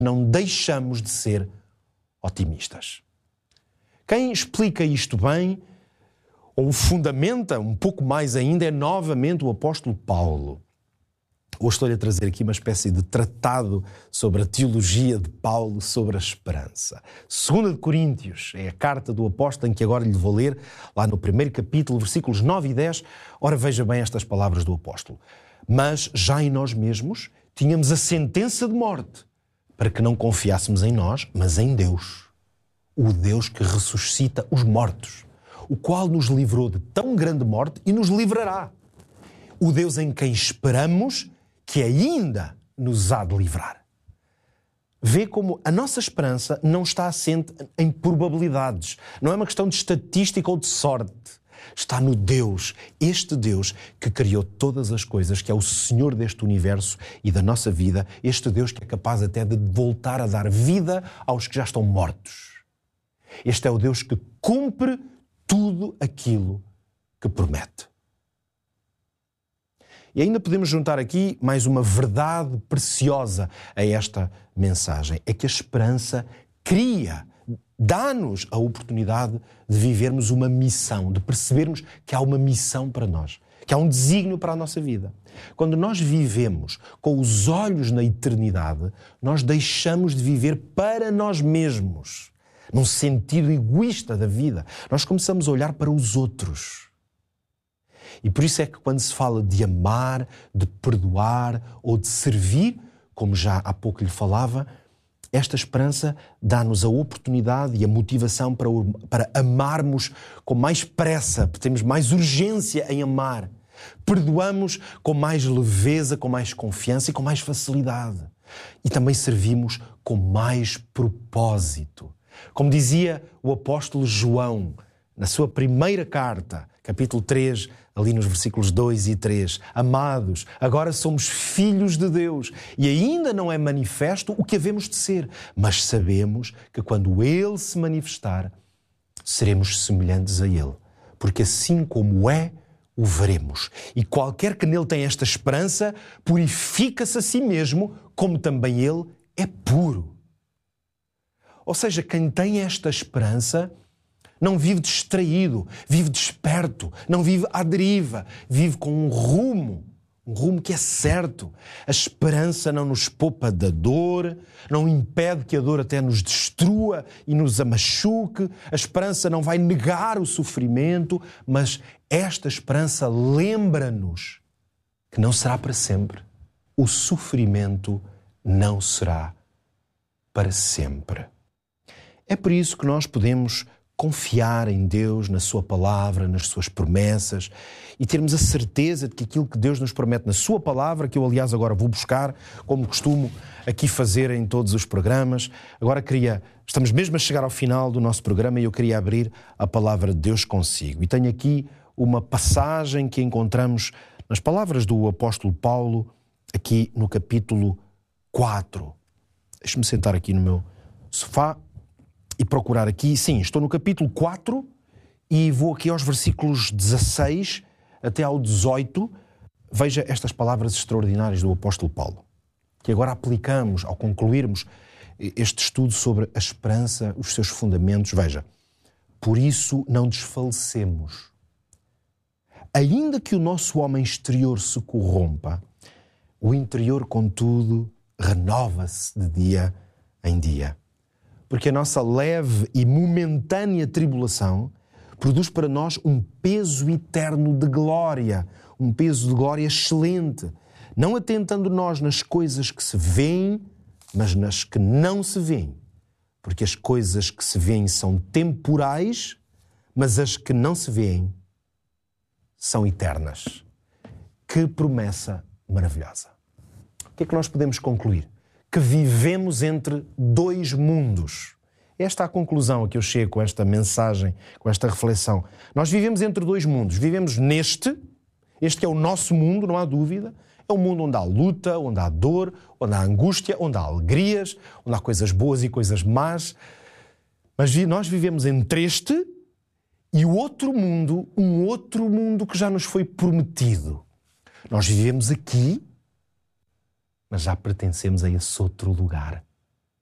não deixamos de ser otimistas. Quem explica isto bem, ou o fundamenta um pouco mais ainda, é novamente o apóstolo Paulo. Hoje estou-lhe a trazer aqui uma espécie de tratado sobre a teologia de Paulo sobre a esperança. 2 de Coríntios é a carta do apóstolo em que agora lhe vou ler, lá no primeiro capítulo, versículos 9 e 10. Ora, veja bem estas palavras do apóstolo. Mas já em nós mesmos tínhamos a sentença de morte, para que não confiássemos em nós, mas em Deus, o Deus que ressuscita os mortos, o qual nos livrou de tão grande morte e nos livrará. O Deus em quem esperamos, que ainda nos há de livrar. Vê como a nossa esperança não está assente em probabilidades. Não é uma questão de estatística ou de sorte. Está no Deus, este Deus que criou todas as coisas, que é o Senhor deste universo e da nossa vida. Este Deus que é capaz até de voltar a dar vida aos que já estão mortos. Este é o Deus que cumpre tudo aquilo que promete. E ainda podemos juntar aqui mais uma verdade preciosa a esta mensagem. É que a esperança dá-nos a oportunidade de vivermos uma missão, de percebermos que há uma missão para nós, que há um desígnio para a nossa vida. Quando nós vivemos com os olhos na eternidade, nós deixamos de viver para nós mesmos, num sentido egoísta da vida. Nós começamos a olhar para os outros. E por isso é que quando se fala de amar, de perdoar ou de servir, como já há pouco lhe falava, esta esperança dá-nos a oportunidade e a motivação para amarmos com mais pressa, porque temos mais urgência em amar. Perdoamos com mais leveza, com mais confiança e com mais facilidade. E também servimos com mais propósito. Como dizia o apóstolo João, na sua primeira carta, capítulo 3, ali nos versículos 2 e 3. Amados, agora somos filhos de Deus e ainda não é manifesto o que havemos de ser, mas sabemos que quando Ele se manifestar, seremos semelhantes a Ele, porque assim como é, o veremos. E qualquer que nele tem esta esperança, purifica-se a si mesmo, como também Ele é puro. Ou seja, quem tem esta esperança não vive distraído, vive desperto, não vive à deriva, vive com um rumo que é certo. A esperança não nos poupa da dor, não impede que a dor até nos destrua e nos machuque. A esperança não vai negar o sofrimento, mas esta esperança lembra-nos que não será para sempre. O sofrimento não será para sempre. É por isso que nós podemos confiar em Deus, na sua palavra, nas suas promessas e termos a certeza de que aquilo que Deus nos promete na sua palavra, que eu aliás agora vou buscar, como costumo aqui fazer em todos os programas. Agora estamos mesmo a chegar ao final do nosso programa e eu queria abrir a palavra de Deus consigo. E tenho aqui uma passagem que encontramos nas palavras do apóstolo Paulo, aqui no capítulo 4. Deixe-me sentar aqui no meu sofá e procurar aqui. Sim, estou no capítulo 4 e vou aqui aos versículos 16 até ao 18. Veja estas palavras extraordinárias do apóstolo Paulo, que agora aplicamos ao concluirmos este estudo sobre a esperança, os seus fundamentos. Veja, por isso não desfalecemos. Ainda que o nosso homem exterior se corrompa, o interior, contudo, renova-se de dia em dia. Porque a nossa leve e momentânea tribulação produz para nós um peso eterno de glória, um peso de glória excelente, não atentando nós nas coisas que se veem, mas nas que não se veem. Porque as coisas que se veem são temporais, mas as que não se veem são eternas. Que promessa maravilhosa! O que é que nós podemos concluir? Que vivemos entre dois mundos. Esta é a conclusão a que eu chego com esta mensagem, com esta reflexão. Nós vivemos entre dois mundos. Vivemos este que é o nosso mundo, não há dúvida. É um mundo onde há luta, onde há dor, onde há angústia, onde há alegrias, onde há coisas boas e coisas más. Mas nós vivemos entre este e o outro mundo, um outro mundo que já nos foi prometido. Nós vivemos aqui, mas já pertencemos a esse outro lugar.